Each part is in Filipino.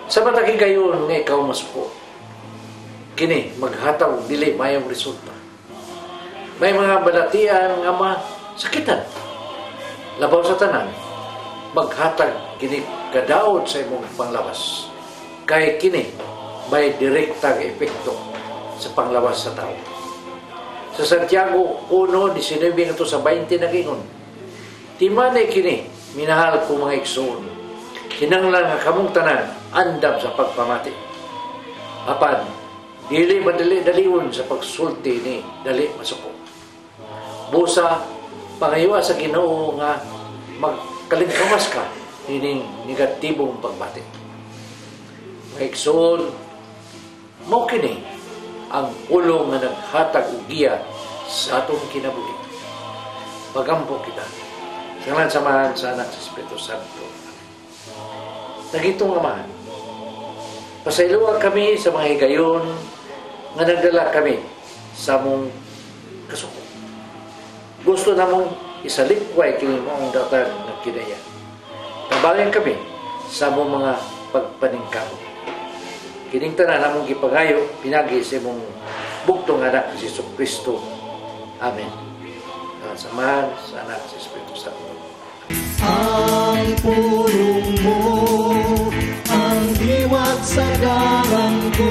Sa mataki gayon nga ikaw masuko, kini maghataw dili mayong resulta. May mga balatian nga masakitan. Labaw sa tanan, maghatag kini kadaot sa imong panglawas. Kay kini may direktang epekto sa panglawas sa tao. Sa Santiago 1:19 ngadto sa 20 nagingon, timanay kini, minahal ko mga igsoon, kinanglan nga kamong tanan andam sa pagpamati. Apan dili madali-daliwon sa pagsulti ni dali masuko. Busa pangayowa sa Ginoo nga magkalingkamas ka ining negatibong pagbati. Mga igsoon, mao kini ang ulo nga naghatag og giya sa atong kinabuhi. Pagampo kita. Salamat samahan sa Anak sa Espiritu Santo. Nagitong Amahan, pasayloa kami sa mga higayon nga nagdala kami sa mong kasuko. Gusto namong isalikway kini mong datang nagkinaya. Tabangan kami sa mong mga pagpaningkamot. Kining tanan namong gipagayo pinagi sa mong bugtong anak si Jesucristo. Amen. Samahan sa Anak sa Espiritu Santo. Ang pulong mo, ang diwat sa garang ko.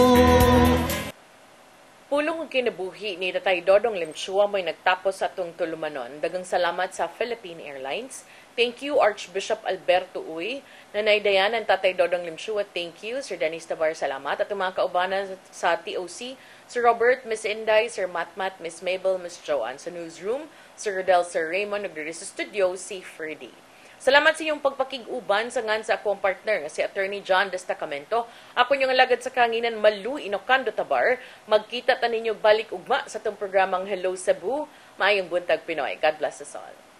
Pulong kinabuhi ni Tatay Dodong Limchua mo'y nagtapos sa atong tulumanon. Dagang salamat sa Philippine Airlines. Thank you, Archbishop Alberto Uy. Nanay Dayan, Tatay Dodong Limchua, thank you. Sir Dennis Tabar, salamat. At mga kaubanan sa TOC, Sir Robert, Miss Inday, Sir Matmat, Miss Mabel, Miss Joanne. Sa newsroom, Sir Rodel, Sir Raymond, nagdiri sa studio, si Freddy. Salamat sa iyong pagpakig-uban sa ngan sa akong partner, si Attorney John Destacamento. Ako niyong alagad sa kanginan, Malu Inocando Tabar. Magkita ta ninyo balik ugma sa itong programang Hello Cebu. Maayong buntag Pinoy. God bless us all.